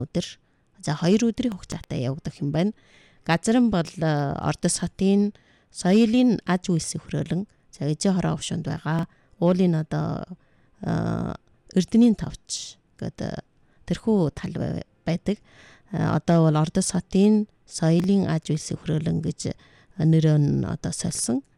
өдөр за 2 өдрийн хугацаатай явагдах юм байна. Газар нь бол Ордос хотын соёлын аж үйлсийн хөрөөлөн за Ижи хороо өвшөнд байгаа уулын одоо Эрдэнийн товч гэдэг тэрхүү тал байдаг. Одоо бол Ордос хотын соёлын аж үйлсийн хөрөөлөн гэж нэрөө нь одоо сольсон.